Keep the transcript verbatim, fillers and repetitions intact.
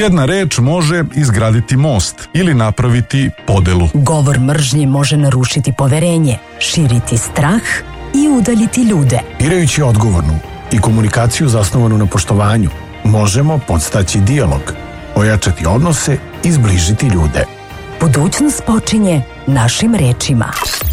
Jedna reč može izgraditi most ili napraviti podelu. Govor mržnje može narušiti poverenje, širiti strah i udaljiti ljude. Birajući odgovornu i komunikaciju zasnovanu na poštovanju, možemo podstaći dijalog, ojačati odnose i zbližiti ljude. Budućnost počinje našim rečima.